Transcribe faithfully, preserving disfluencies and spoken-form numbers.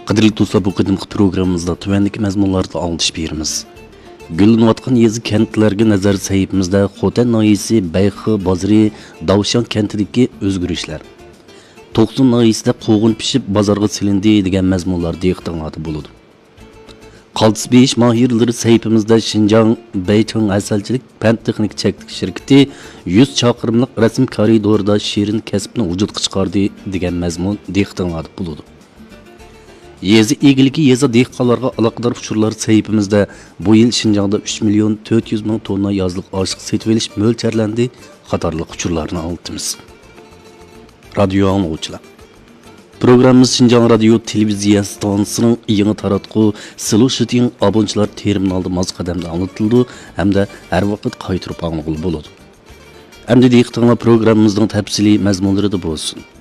Qadrli do'stlar, bu qadimgi programmamizda tuvandagi mazmunlarda anglatish beramiz. Gullanayotgan yezi kentlarga nazar saytimizda Xotan noyisi, Bayxi, Bozri, Davshan kentidagi o'zgarishlar. To'qson noyisida qo'g'in pishib bozorga silindi degan mazmunlar diqqatingizda bo'ladi. Qaltis besh mahirlari saytimizda Xinjiang Beychang asalchilik fan texnik cheklik shirkati yuz chaqirimlik rasm koridorida shirin kasbni vujudga chiqardi degan mazmun diqqatingizda bo'ladi. Yezi egiligi yeza dehqonlarga aloqador uchurlar saytimizda bu yil Xinjiangda uch million to'rt yuz ming tonna yozliq ochiq setib olish mo'ljallanadi qatorliq uchurlarni anlatamiz. Radio anglovchilar. Programmamiz Xinjiang radio televiziya stansiyasining yangi taratqu Solution abonchilar terminalda moz qadamda anlatildi hamda har vaqt qaytirib anglaguly bo'ladi. Endi diqqatingizga programmamizning tafsiliy mazmunlarida bo'lsin.